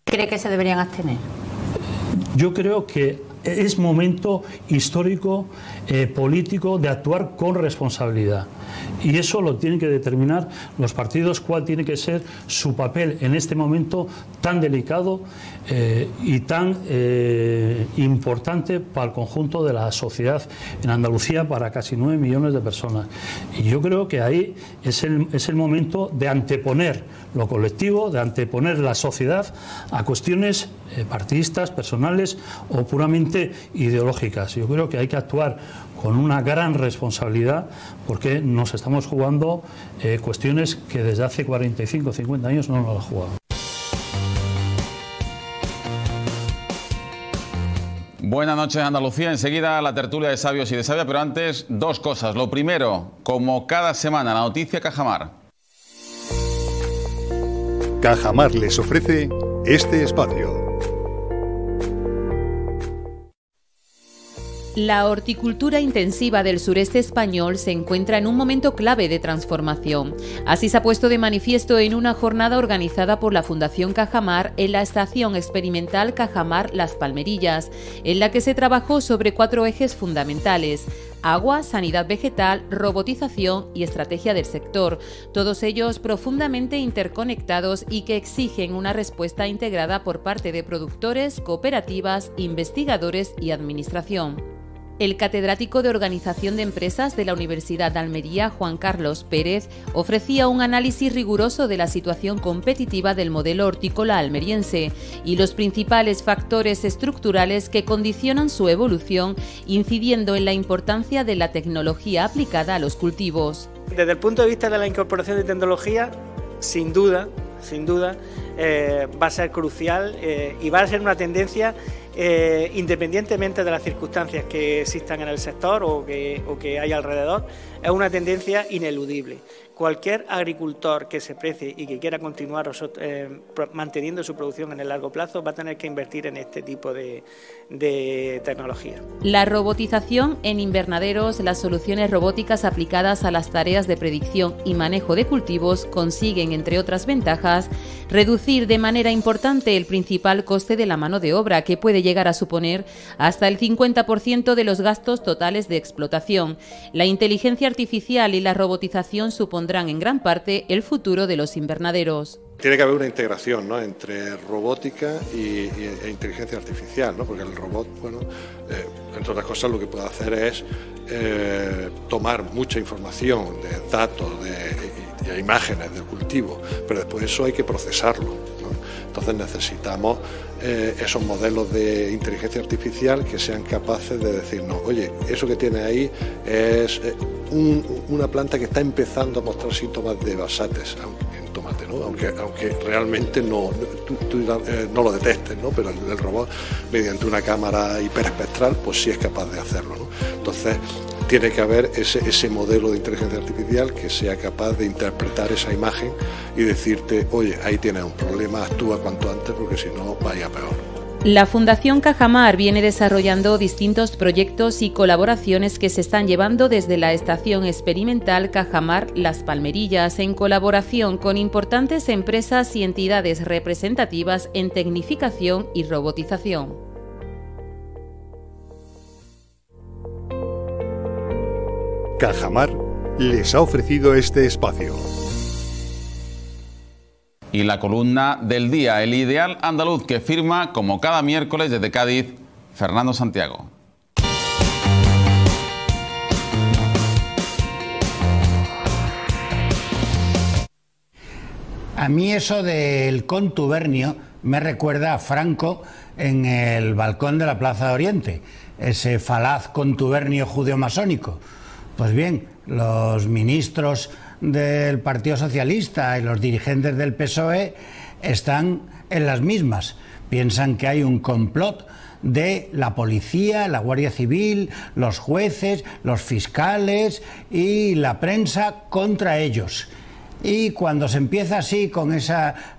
¿Cree que se deberían abstener? Yo creo que es momento histórico, político, de actuar con responsabilidad. Y eso lo tienen que determinar los partidos, cuál tiene que ser su papel en este momento tan delicado y tan importante para el conjunto de la sociedad en Andalucía, para casi 9 millones de personas. Y yo creo que ahí es el momento de anteponer lo colectivo, de anteponer la sociedad a cuestiones partidistas, personales o puramente ideológicas. Yo creo que hay que actuar con una gran responsabilidad, porque nos estamos jugando cuestiones que desde hace 45 o 50 años no nos las jugamos. Buenas noches, Andalucía. Enseguida la tertulia de sabios y de sabia, pero antes dos cosas. Lo primero, como cada semana, la noticia Cajamar. Cajamar les ofrece este espacio. La horticultura intensiva del sureste español se encuentra en un momento clave de transformación. Así se ha puesto de manifiesto en una jornada organizada por la Fundación Cajamar en la Estación Experimental Cajamar Las Palmerillas, en la que se trabajó sobre 4 ejes fundamentales: agua, sanidad vegetal, robotización y estrategia del sector, todos ellos profundamente interconectados y que exigen una respuesta integrada por parte de productores, cooperativas, investigadores y administración. El catedrático de Organización de Empresas de la Universidad de Almería, Juan Carlos Pérez, ofrecía un análisis riguroso de la situación competitiva del modelo hortícola almeriense y los principales factores estructurales que condicionan su evolución, incidiendo en la importancia de la tecnología aplicada a los cultivos. Desde el punto de vista de la incorporación de tecnología, sin duda, va a ser crucial y va a ser una tendencia independientemente de las circunstancias que existan en el sector o que hay alrededor, es una tendencia ineludible. Cualquier agricultor que se precie y que quiera continuar manteniendo su producción en el largo plazo va a tener que invertir en este tipo de tecnología. La robotización en invernaderos, las soluciones robóticas aplicadas a las tareas de predicción y manejo de cultivos consiguen, entre otras ventajas, reducir de manera importante el principal coste de la mano de obra, que puede llegar a suponer hasta el 50% de los gastos totales de explotación. La inteligencia artificial y la robotización supondrán en gran parte el futuro de los invernaderos. Tiene que haber una integración, ¿no?, entre robótica e inteligencia artificial, ¿no?, porque el robot, entre otras cosas, lo que puede hacer es tomar mucha información de datos, de imágenes del cultivo, pero después eso hay que procesarlo, ¿no? Entonces necesitamos esos modelos de inteligencia artificial que sean capaces de decirnos, oye, eso que tiene ahí es una planta que está empezando a mostrar síntomas de basates en tomate, ¿no? Aunque realmente tú no lo detectes, ¿no? Pero el robot, mediante una cámara hiperespectral, pues sí es capaz de hacerlo, ¿no? Entonces tiene que haber ese modelo de inteligencia artificial que sea capaz de interpretar esa imagen y decirte, oye, ahí tienes un problema, actúa cuanto antes porque si no vaya peor. La Fundación Cajamar viene desarrollando distintos proyectos y colaboraciones que se están llevando desde la Estación Experimental Cajamar Las Palmerillas, en colaboración con importantes empresas y entidades representativas en tecnificación y robotización. Cajamar les ha ofrecido este espacio. Y la columna del día, el ideal andaluz, que firma, como cada miércoles desde Cádiz, Fernando Santiago. A mí eso del contubernio me recuerda a Franco en el balcón de la Plaza de Oriente, ese falaz contubernio judeo-masónico. Pues bien, los ministros del Partido Socialista y los dirigentes del PSOE están en las mismas. Piensan que hay un complot de la policía, la Guardia Civil, los jueces, los fiscales y la prensa contra ellos. Y cuando se empieza así, con esa